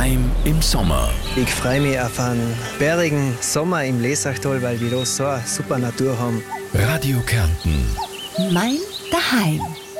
Daheim im Sommer. Ich freue mich auf einen bärigen Sommer im Lesachtal, weil wir da so eine super Natur haben. Radio Kärnten. Mein Daheim.